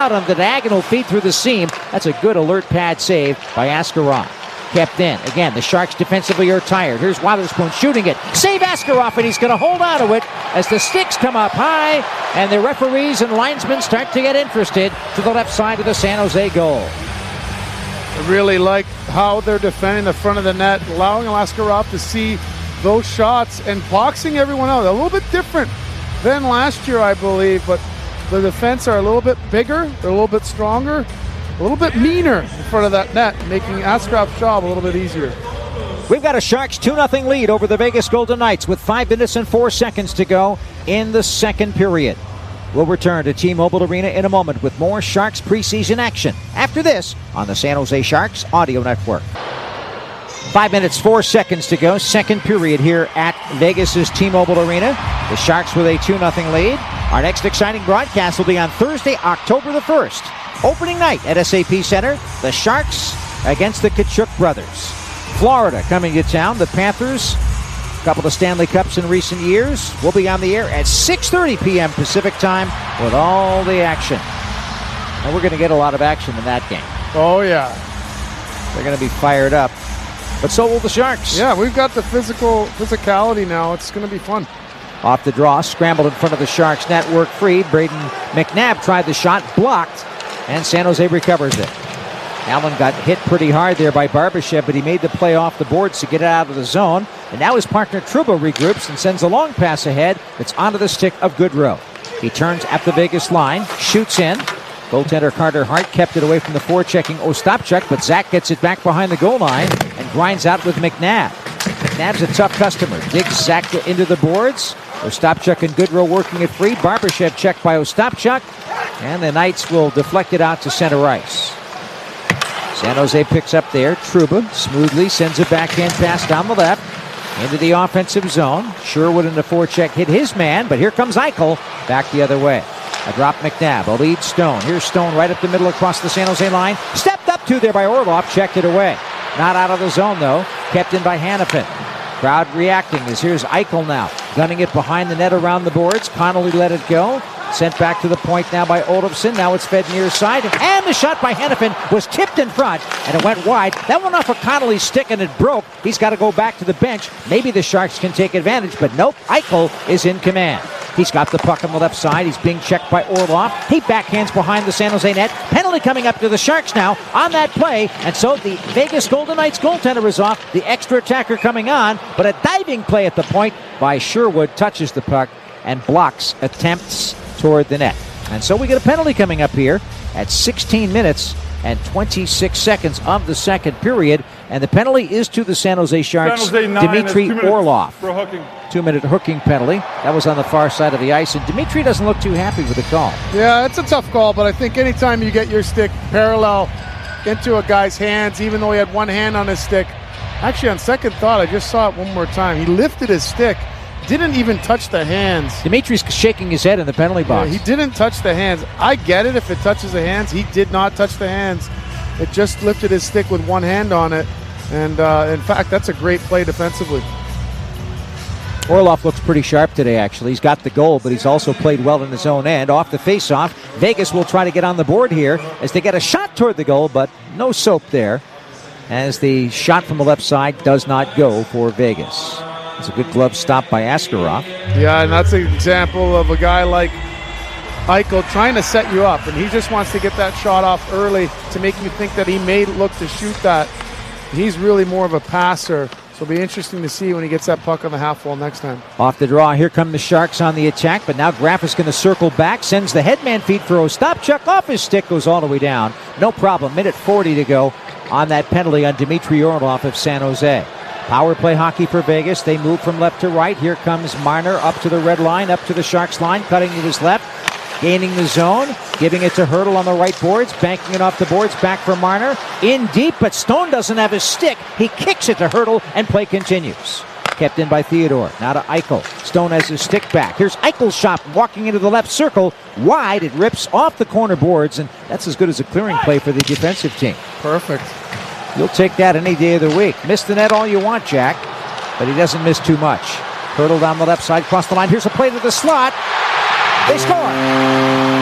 shot on the diagonal feed through the seam. That's a good alert pad save by Askarov. Kept in. Again, the Sharks defensively are tired. Here's Wotherspoon shooting it. Save Askarov, and he's going to hold on to it as the sticks come up high, and the referees and linesmen start to get interested to the left side of the San Jose goal. I really like how they're defending the front of the net, allowing Askarov to see those shots and boxing everyone out. A little bit different than last year, I believe, but the defense are a little bit bigger, they're a little bit stronger, a little bit meaner in front of that net, making Askarov's job a little bit easier. We've got a Sharks 2-0 lead over the Vegas Golden Knights with 5 minutes and 4 seconds to go in the second period. We'll return to T-Mobile Arena in a moment with more Sharks preseason action after this on the San Jose Sharks Audio Network. 5 minutes, 4 seconds to go. Second period here at Vegas's T-Mobile Arena. The Sharks with a 2-0 lead. Our next exciting broadcast will be on Thursday, October the 1st. Opening night at SAP Center. The Sharks against the Tkachuk brothers. Florida coming to town. The Panthers, a couple of Stanley Cups in recent years. We'll be on the air at 6:30 p.m. Pacific time with all the action. And we're going to get a lot of action in that game. Oh, yeah. They're going to be fired up. But so will the Sharks. Yeah, we've got the physicality now. It's going to be fun. Off the draw, scrambled in front of the Sharks net, work free. Braden McNabb tried the shot, blocked, and San Jose recovers it. Allen got hit pretty hard there by Barbashev, but he made the play off the boards to get it out of the zone. And now his partner Trouba regroups and sends a long pass ahead that's onto the stick of Goodrow. He turns at the Vegas line, shoots in. Goaltender Carter Hart kept it away from the forechecking Ostapchuk, but Zach gets it back behind the goal line and grinds out with McNabb. McNabb's a tough customer. Digs Zach into the boards. Ostapchuk and Goodrow working it free. Barbashev checked by Ostapchuk, and the Knights will deflect it out to center ice. San Jose picks up there. Trouba smoothly sends a backhand pass down the left into the offensive zone. Sherwood in the forecheck hit his man, but here comes Eichel back the other way. A drop McNabb, a lead Stone. Here's Stone right up the middle across the San Jose line. Stepped up to there by Orlov, checked it away. Not out of the zone though, kept in by Hanifin. Crowd reacting as here's Eichel now, gunning it behind the net around the boards. Connolly let it go. Sent back to the point now by Olofsson. Now it's fed near side. And the shot by Hanifin was tipped in front, and it went wide. That went off of Connolly's stick, and it broke. He's got to go back to the bench. Maybe the Sharks can take advantage, but nope. Eichel is in command. He's got the puck on the left side. He's being checked by Orlov. He backhands behind the San Jose net. Penalty coming up to the Sharks now on that play. And so the Vegas Golden Knights goaltender is off. The extra attacker coming on. But a diving play at the point by Sherwood touches the puck and blocks attempts toward the net. And so we get a penalty coming up here at 16 minutes and 26 seconds of the second period. And the penalty is to the San Jose Sharks, Dmitry Orlov. For hooking. 2-minute hooking penalty. That was on the far side of the ice, and Dmitry doesn't look too happy with the call. Yeah, it's a tough call, but I think anytime you get your stick parallel into a guy's hands, even though he had one hand on his stick, actually on second thought, I just saw it one more time. He lifted his stick, didn't even touch the hands. Dmitry's shaking his head in the penalty box. Yeah, he didn't touch the hands. I get it if it touches the hands. He did not touch the hands. It just lifted his stick with one hand on it. And in fact, that's a great play defensively. Orlov looks pretty sharp today, actually. He's got the goal, but he's also played well in his own end. Off the faceoff, Vegas will try to get on the board here as they get a shot toward the goal, but no soap there, as the shot from the left side does not go for Vegas. It's a good glove stop by Askarov. Yeah, and that's an example of a guy like Eichel trying to set you up, and he just wants to get that shot off early to make you think that he may look to shoot that. He's really more of a passer. So it'll be interesting to see when he gets that puck on the half wall next time. Off the draw, here come the Sharks on the attack, but now Graf is going to circle back, sends the headman feed for Ostapchuk, off his stick, goes all the way down. No problem, minute 40 to go on that penalty on Dmitry Orlov of San Jose. Power play hockey for Vegas. They move from left to right. Here comes Marner up to the red line, up to the Sharks line, cutting to his left, gaining the zone, giving it to Hertl on the right boards, banking it off the boards, back for Marner. In deep, but Stone doesn't have his stick. He kicks it to Hertl, and play continues. Kept in by Theodore. Now to Eichel. Stone has his stick back. Here's Eichel's shot walking into the left circle. Wide, it rips off the corner boards, and that's as good as a clearing play for the defensive team. Perfect. You'll take that any day of the week. Miss the net all you want, Jack, but he doesn't miss too much. Hertl down the left side, cross the line. Here's a play to the slot. They score.